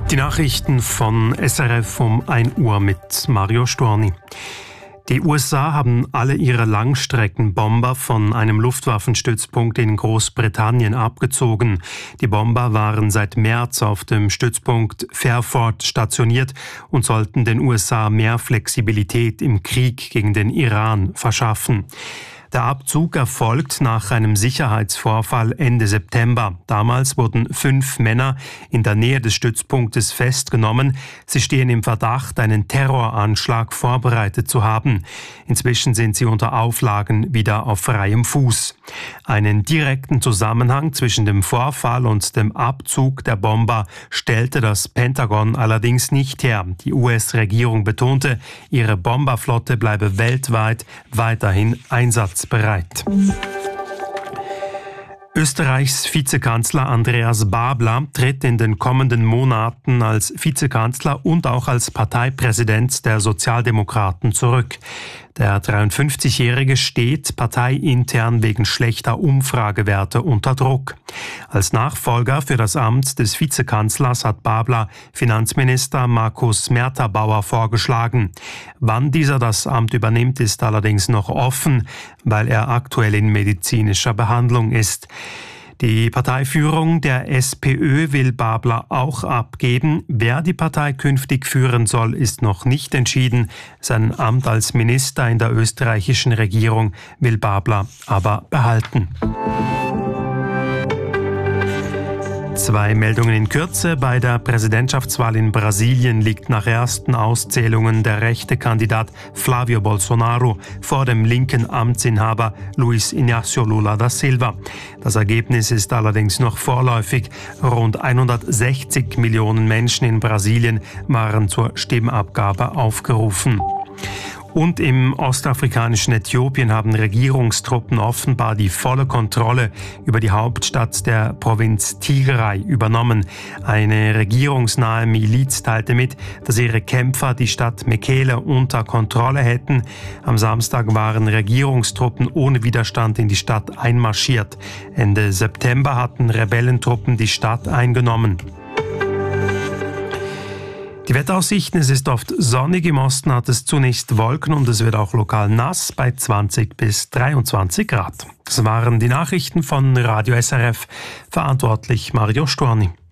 Die Nachrichten von SRF um 1 Uhr mit Mario Storni. Die USA haben alle ihre Langstreckenbomber von einem Luftwaffenstützpunkt in Großbritannien abgezogen. Die Bomber waren seit März auf dem Stützpunkt Fairford stationiert und sollten den USA mehr Flexibilität im Krieg gegen den Iran verschaffen. Der Abzug erfolgt nach einem Sicherheitsvorfall Ende September. Damals wurden 5 Männer in der Nähe des Stützpunktes festgenommen. Sie stehen im Verdacht, einen Terroranschlag vorbereitet zu haben. Inzwischen sind sie unter Auflagen wieder auf freiem Fuß. Einen direkten Zusammenhang zwischen dem Vorfall und dem Abzug der Bomber stellte das Pentagon allerdings nicht her. Die US-Regierung betonte, ihre Bomberflotte bleibe weltweit weiterhin einsatzbereit. Österreichs Vizekanzler Andreas Babler tritt in den kommenden Monaten als Vizekanzler und auch als Parteipräsident der Sozialdemokraten zurück. Der 53-Jährige steht parteiintern wegen schlechter Umfragewerte unter Druck. Als Nachfolger für das Amt des Vizekanzlers hat Babler Finanzminister Markus Mertabauer vorgeschlagen. Wann dieser das Amt übernimmt, ist allerdings noch offen, weil er aktuell in medizinischer Behandlung ist. Die Parteiführung der SPÖ will Babler auch abgeben. Wer die Partei künftig führen soll, ist noch nicht entschieden. Sein Amt als Minister in der österreichischen Regierung will Babler aber behalten. 2 Meldungen in Kürze. Bei der Präsidentschaftswahl in Brasilien liegt nach ersten Auszählungen der rechte Kandidat Flávio Bolsonaro vor dem linken Amtsinhaber Luiz Inácio Lula da Silva. Das Ergebnis ist allerdings noch vorläufig. Rund 160 Millionen Menschen in Brasilien waren zur Stimmabgabe aufgerufen. Und im ostafrikanischen Äthiopien haben Regierungstruppen offenbar die volle Kontrolle über die Hauptstadt der Provinz Tigray übernommen. Eine regierungsnahe Miliz teilte mit, dass ihre Kämpfer die Stadt Mekele unter Kontrolle hätten. Am Samstag waren Regierungstruppen ohne Widerstand in die Stadt einmarschiert. Ende September hatten Rebellentruppen die Stadt eingenommen. Die Wetteraussichten: Es ist oft sonnig, im Osten hat es zunächst Wolken und es wird auch lokal nass bei 20 bis 23 Grad. Das waren die Nachrichten von Radio SRF, verantwortlich Mario Storni.